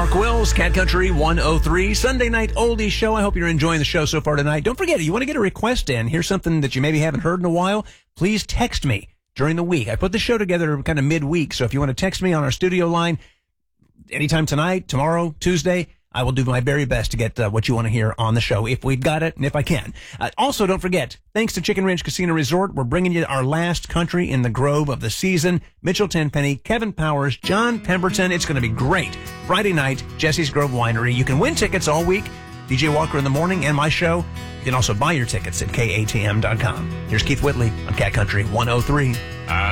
Mark Wills, Cat Country 103, Sunday Night Oldies Show. I hope you're enjoying the show so far tonight. Don't forget, if you want to get a request in, here's something that you maybe haven't heard in a while, please text me during the week. I put the show together kind of midweek, so if you want to text me on our studio line anytime tonight, tomorrow, Tuesday, I will do my very best to get what you want to hear on the show, if we've got it and if I can. Also, don't forget, thanks to Chicken Ranch Casino Resort, we're bringing you our last country in the Grove of the season. Mitchell Tenpenny, Kevin Powers, John Pemberton. It's going to be great. Friday night, Jesse's Grove Winery. You can win tickets all week. DJ Walker in the morning and my show. You can also buy your tickets at KATM.com. Here's Keith Whitley on Cat Country 103.